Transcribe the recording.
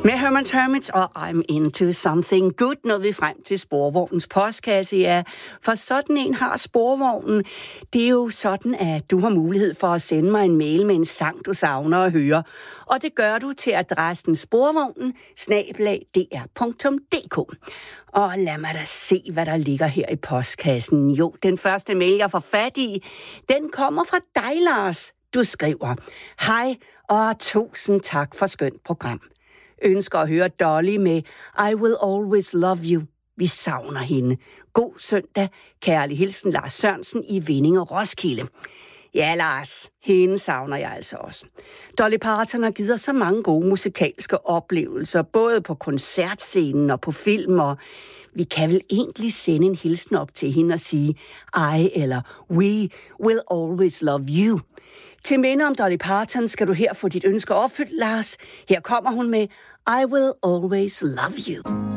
Med Herman's Hermits og I'm Into Something Good når vi frem til Sporvognens postkasse, ja. For sådan en har Sporvognen. Det er jo sådan, at du har mulighed for at sende mig en mail med en sang, du savner at høre. Og det gør du til adressen sporvognen@dr.dk. Og lad mig da se, hvad der ligger her i postkassen. Jo, den første mail, jeg får fat i, den kommer fra dig, Lars. Du skriver: Hej og tusind tak for skønt program. Ønsker at høre Dolly med I Will Always Love You. Vi savner hende. God søndag. Kærlig hilsen Lars Sørensen i Vinding og Roskilde. Ja, Lars, hende savner jeg altså også. Dolly Parton har givet os så mange gode musikalske oplevelser, både på koncertscenen og på film, og vi kan vel egentlig sende en hilsen op til hende og sige I eller We will always love you. Til minde om Dolly Parton skal du her få dit ønske opfyldt, Lars. Her kommer hun med I Will Always Love You.